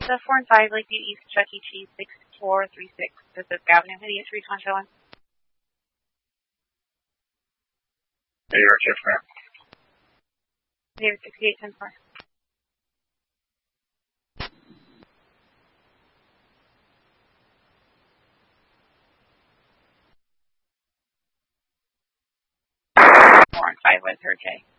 The 4 and 5, Lakeview East, Chuck E. Cheese, 6436. This is Avenue, immediate 3121. New York, yes, ma'am. New York, 6810. Four and 5 with her, Jay.